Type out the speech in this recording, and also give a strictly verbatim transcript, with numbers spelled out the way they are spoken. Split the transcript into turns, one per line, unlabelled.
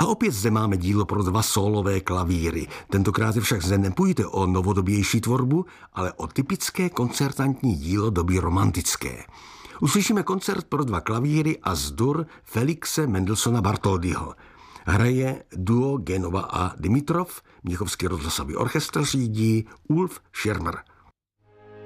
A opět zde máme dílo pro dva sólové klavíry. Tentokrát však zde nepůjde o novodobější tvorbu, ale o typické koncertantní dílo doby romantické. Uslyšíme koncert pro dva klavíry a zdur Felixe Mendelssohna Bartholdyho. Hraje duo Genova a Dimitrov, Mnichovský rozhlasový orchestr řídí Ulf Schirmer.